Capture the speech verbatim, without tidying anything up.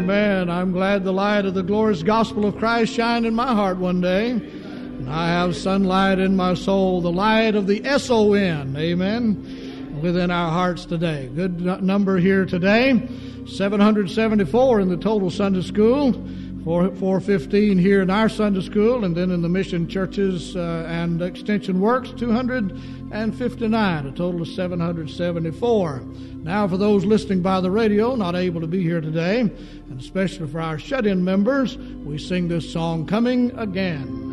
Amen. I'm glad the light of the glorious gospel of Christ shined in my heart one day. And I have sunlight in my soul, the light of the S O N. Amen. Within our hearts today. Good number here today. seven hundred seventy-four in the total Sunday school. four fifteen here in our Sunday school, and then in the mission churches uh, and extension works, two hundred fifty-nine, a total of seven hundred seventy-four. Now, for those listening by the radio, not able to be here today, and especially for our shut-in members, we sing this song, Coming Again.